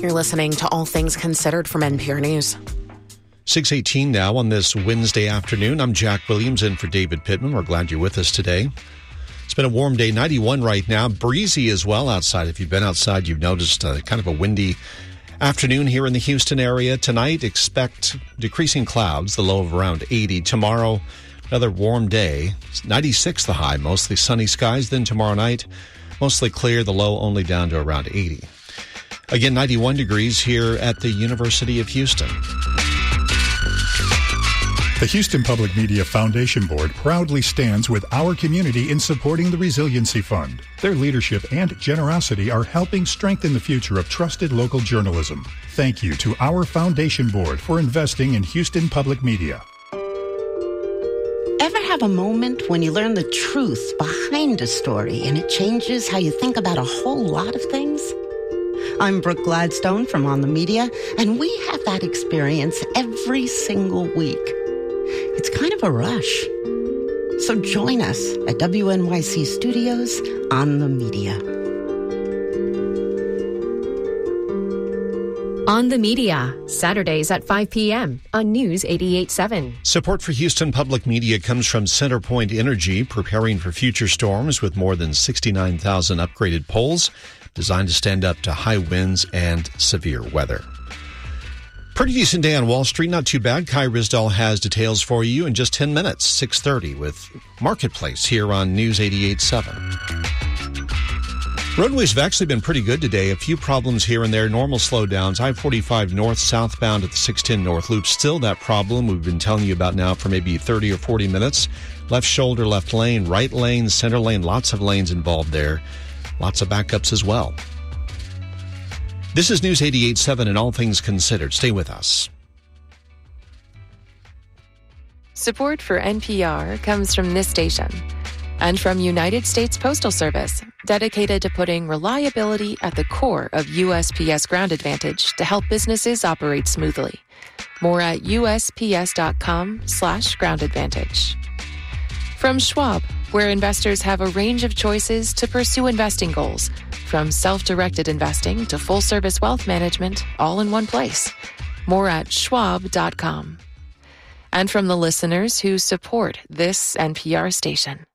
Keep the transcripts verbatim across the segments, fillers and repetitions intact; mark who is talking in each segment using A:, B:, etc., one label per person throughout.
A: You're listening to All Things Considered from N P R News.
B: six eighteen now on this Wednesday afternoon. I'm Jack Williams in for David Pittman. We're glad you're with us today. It's been a warm day, ninety-one right now. Breezy as well outside. If you've been outside, you've noticed uh, kind of a windy afternoon here in the Houston area. Tonight, expect decreasing clouds, the low of around eighty. Tomorrow, another warm day. It's ninety-six the high, mostly sunny skies. Then tomorrow night, mostly clear, the low only down to around eighty. Again, ninety-one degrees here at the University of Houston.
C: The Houston Public Media Foundation Board proudly stands with our community in supporting the Resiliency Fund. Their leadership and generosity are helping strengthen the future of trusted local journalism. Thank you to our Foundation Board for investing in Houston Public Media.
D: Ever have a moment when you learn the truth behind a story and it changes how you think about a whole lot of things? I'm Brooke Gladstone from On the Media, and we have that experience every single week. It's kind of a rush. So join us at W N Y C Studios On the Media.
E: On the Media, Saturdays at five p.m. on News eighty-eight point seven.
B: Support for Houston Public Media comes from CenterPoint Energy, preparing for future storms with more than sixty-nine thousand upgraded poles designed to stand up to high winds and severe weather. Pretty decent day on Wall Street, not too bad. Kai Rizdal has details for you in just ten minutes, six thirty, with Marketplace here on News eighty-eight point seven. Roadways have actually been pretty good today. A few problems here and there, normal slowdowns. I forty-five north, southbound at the six ten North Loop. Still that problem we've been telling you about now for maybe thirty or forty minutes. Left shoulder, left lane, right lane, center lane, lots of lanes involved there. Lots of backups as well. This is News eighty-eight point seven and All Things Considered. Stay with us.
F: Support for N P R comes from this station and from United States Postal Service, dedicated to putting reliability at the core of U S P S Ground Advantage to help businesses operate smoothly. More at U S P S dot com slash ground advantage. From Schwab, where investors have a range of choices to pursue investing goals, from self-directed investing to full-service wealth management, all in one place. More at schwab dot com. And from the listeners who support this N P R station.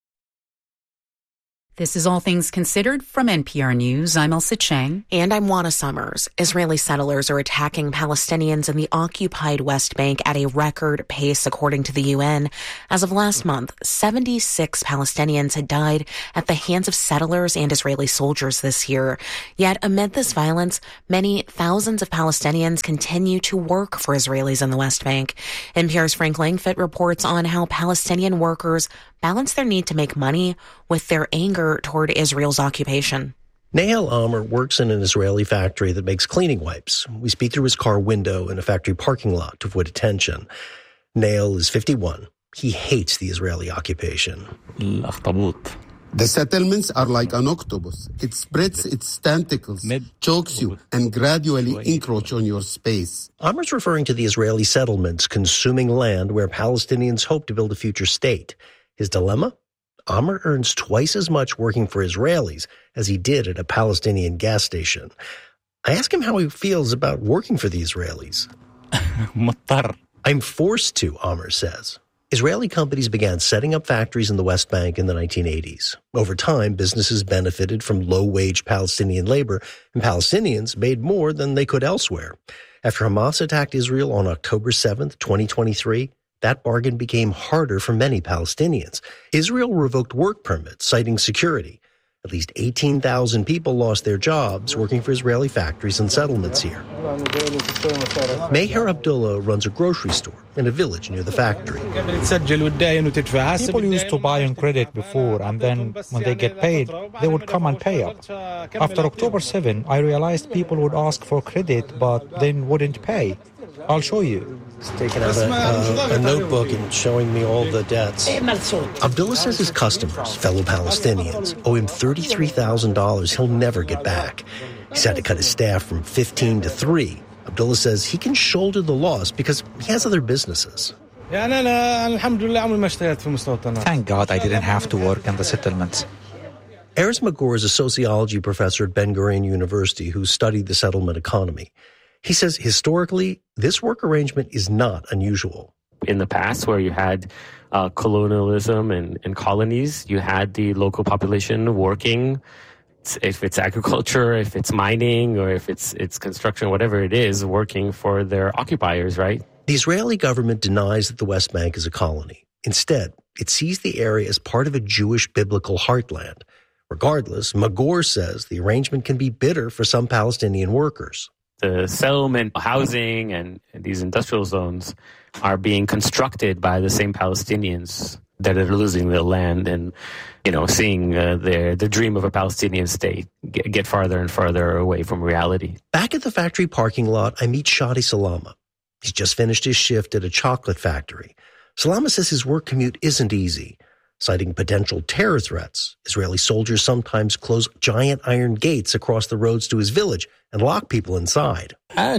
G: This is All Things Considered from N P R News. I'm Elsa Chang.
A: And I'm Juana Summers. Israeli settlers are attacking Palestinians in the occupied West Bank at a record pace, according to the U N. As of last month, seventy-six Palestinians had died at the hands of settlers and Israeli soldiers this year. Yet, amid this violence, many thousands of Palestinians continue to work for Israelis in the West Bank. N P R's Frank Langfitt reports on how Palestinian workers balance their need to make money with their anger toward Israel's occupation.
H: Nahel Amr works in an Israeli factory that makes cleaning wipes. We speak through his car window in a factory parking lot to avoid attention. Nahel is fifty-one. He hates the Israeli occupation.
I: The settlements are like an octopus. It spreads its tentacles, chokes you, and gradually encroach on your space.
H: Amr's referring to the Israeli settlements consuming land where Palestinians hope to build a future state. His dilemma? Amr earns twice as much working for Israelis as he did at a Palestinian gas station. I ask him how he feels about working for the Israelis. I'm forced to, Amr says. Israeli companies began setting up factories in the West Bank in the nineteen eighties. Over time, businesses benefited from low-wage Palestinian labor, and Palestinians made more than they could elsewhere. After Hamas attacked Israel on October seventh, twenty twenty-three, that bargain became harder for many Palestinians. Israel revoked work permits, citing security. At least eighteen thousand people lost their jobs working for Israeli factories and settlements here. Meher Abdullah runs a grocery store in a village near the factory.
J: People used to buy on credit before, and then when they get paid, they would come and pay up. After October seventh, I realized people would ask for credit, but then wouldn't pay. I'll show you.
H: He's taking out a, uh, a notebook and showing me all the debts. Abdullah says his customers, fellow Palestinians, owe him thirty-three thousand dollars he'll never get back. He's had to cut his staff from fifteen to three. Abdullah says he can shoulder the loss because he has other businesses.
J: Thank God I didn't have to work in the settlements.
H: Erez Magor is a sociology professor at Ben-Gurion University who studied the settlement economy. He says historically, this work arrangement is not unusual.
K: In the past, where you had uh, colonialism and, and colonies, you had the local population working, if it's agriculture, if it's mining, or if it's it's construction, whatever it is, working for their occupiers, right?
H: The Israeli government denies that the West Bank is a colony. Instead, it sees the area as part of a Jewish biblical heartland. Regardless, Magor says the arrangement can be bitter for some Palestinian workers.
K: The settlement, housing, and, and these industrial zones are being constructed by the same Palestinians that are losing their land and, you know, seeing uh, their the dream of a Palestinian state get, get farther and farther away from reality.
H: Back at the factory parking lot, I meet Shadi Salama. He's just finished his shift at a chocolate factory. Salama says his work commute isn't easy. Citing potential terror threats, Israeli soldiers sometimes close giant iron gates across the roads to his village and lock people inside.
L: I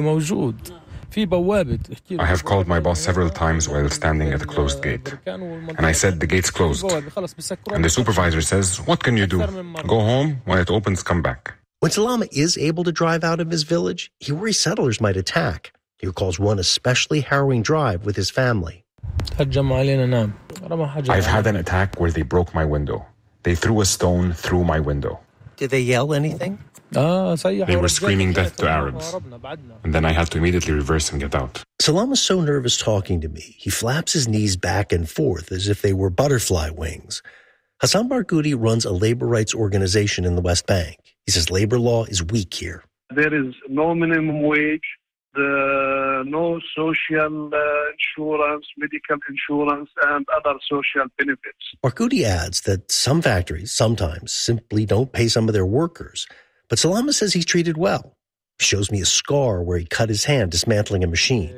L: have called my boss several times while standing at a closed gate. And I said, the gate's closed. And the supervisor says, what can you do? Go home. When it opens, come back.
H: When Salama is able to drive out of his village, he worries settlers might attack. He recalls one especially harrowing drive with his family.
L: I've had an attack where they broke my window. They threw a stone through my window.
H: Did they yell anything?
L: They were screaming death to Arabs. And then I had to immediately reverse and get out.
H: Salama's so nervous talking to me, he flaps his knees back and forth as if they were butterfly wings. Hassan Barghouti runs a labor rights organization in the West Bank. He says labor law is weak here.
M: There is no minimum wage. The, no social uh, insurance, medical insurance, and other social benefits.
H: Barghouti adds that some factories sometimes simply don't pay some of their workers. But Salama says he's treated well. He shows me a scar where he cut his hand dismantling a machine.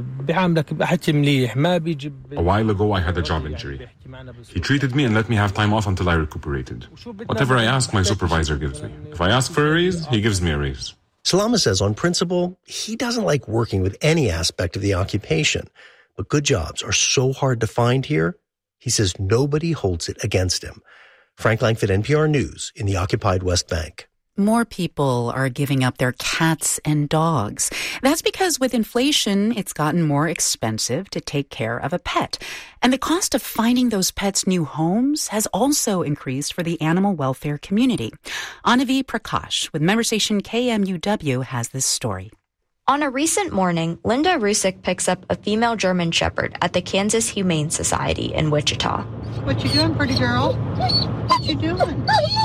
L: A while ago, I had a job injury. He treated me and let me have time off until I recuperated. Whatever I ask, my supervisor gives me. If I ask for a raise, he gives me a raise.
H: Salama says on principle, he doesn't like working with any aspect of the occupation. But good jobs are so hard to find here, he says nobody holds it against him. Frank Langford, N P R News, in the occupied West Bank.
G: More people are giving up their cats and dogs. That's because with inflation, it's gotten more expensive to take care of a pet. And the cost of finding those pets new homes has also increased for the animal welfare community. Anavi Prakash with member station K M U W has this story.
N: On a recent morning, Linda Rusick picks up a female German Shepherd at the Kansas Humane Society in Wichita.
O: What you doing, pretty girl? What you doing?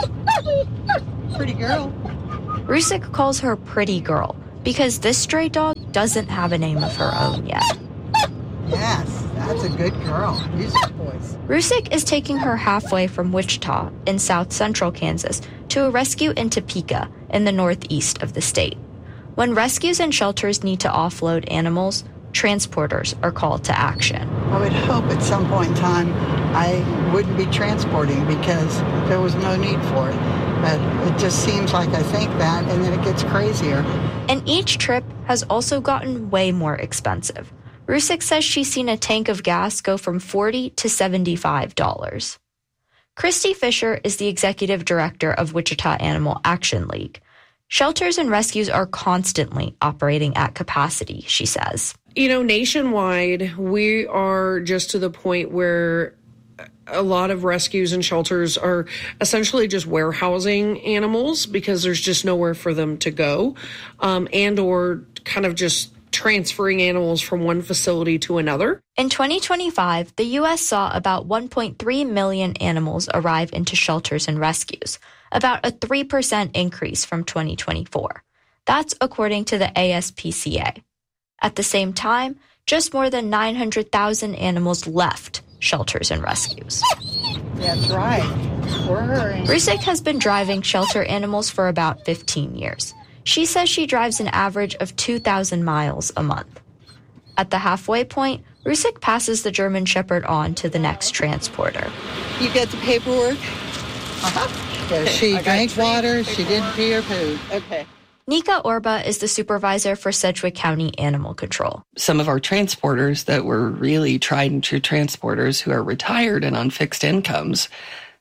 O: Pretty girl.
N: Rusick calls her Pretty Girl because this stray dog doesn't have a name of her own yet.
O: Yes, that's a good girl. Music voice.
N: Rusick is taking her halfway from Wichita in south central Kansas to a rescue in Topeka in the northeast of the state. When rescues and shelters need to offload animals, transporters are called to action.
O: I would hope at some point in time I wouldn't be transporting because there was no need for it. But it just seems like I think that, and then it gets crazier.
N: And each trip has also gotten way more expensive. Rusick says she's seen a tank of gas go from forty dollars to seventy-five dollars. Christy Fisher is the executive director of Wichita Animal Action League. Shelters and rescues are constantly operating at capacity, she says.
P: You know, nationwide, we are just to the point where a lot of rescues and shelters are essentially just warehousing animals because there's just nowhere for them to go, um, and or kind of just transferring animals from one facility to another.
N: In twenty twenty-five, the U S saw about one point three million animals arrive into shelters and rescues, about a three percent increase from twenty twenty-four. That's according to the A S P C A. At the same time, just more than nine hundred thousand animals left shelters and rescues.
O: That's right. We're hurrying.
N: Rusick has been driving shelter animals for about fifteen years. She says she drives an average of two thousand miles a month. At the halfway point, Rusick passes the German Shepherd on to the next transporter.
O: You get the paperwork? Uh-huh. Yeah, she drank water, she didn't pee or poo. Okay.
N: Nika Orba is the supervisor for Sedgwick County Animal Control.
Q: Some of our transporters that were really tried and true transporters who are retired and on fixed incomes,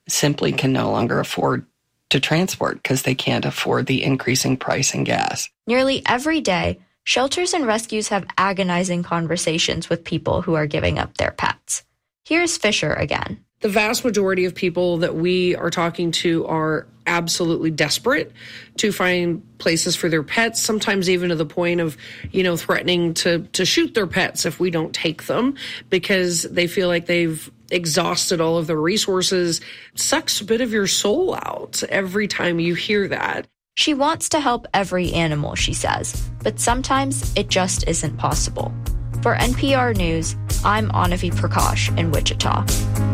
Q: simply can no longer afford to transport because they can't afford the increasing price in gas.
N: Nearly every day, shelters and rescues have agonizing conversations with people who are giving up their pets. Here's Fisher again.
P: The vast majority of people that we are talking to are absolutely desperate to find places for their pets, sometimes even to the point of, you know, threatening to, to shoot their pets if we don't take them because they feel like they've exhausted all of their resources. It sucks a bit of your soul out every time you hear that.
N: She wants to help every animal, she says, but sometimes it just isn't possible. For N P R News, I'm Anavi Prakash in Wichita.